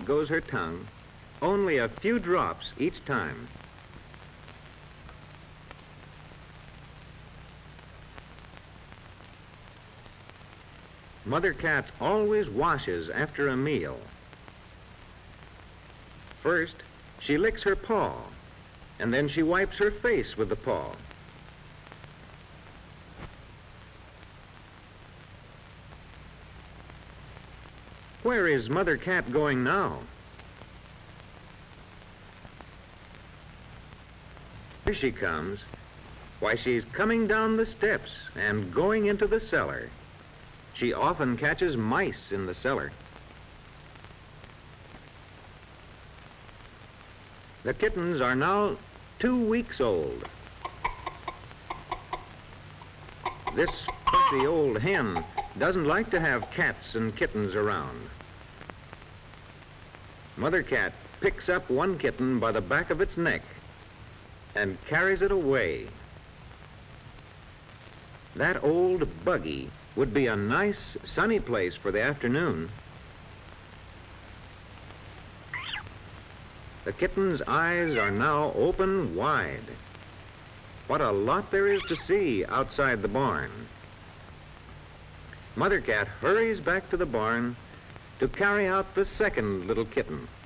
goes her tongue, only a few drops each time. Mother cat always washes after a meal. First, she licks her paw, and then she wipes her face with the paw. Where is Mother Cat going now? Here she comes. Why, she's coming down the steps and going into the cellar. She often catches mice in the cellar. The kittens are now 2 weeks old. This fussy old hen doesn't like to have cats and kittens around. Mother Cat picks up one kitten by the back of its neck and carries it away. That old buggy would be a nice sunny place for the afternoon. The kitten's eyes are now open wide. What a lot there is to see outside the barn. Mother Cat hurries back to the barn to carry out the second little kitten.